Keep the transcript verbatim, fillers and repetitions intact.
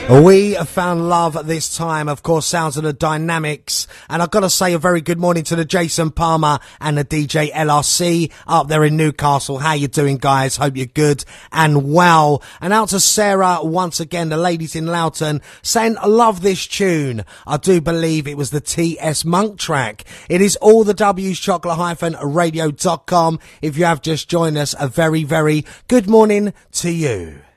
We have found love this time, of course, sounds of the Dynamics. And I've got to say a very good morning to the Jason Palmer and the D J L R C up there in Newcastle. How you doing, guys? Hope you're good and well. And out to Sarah once again, the ladies in Loughton, saying, I love this tune. I do believe it was the T S Monk track. It is all the W's, chocolate radio dot com. If you have just joined us, a very, very good morning to you.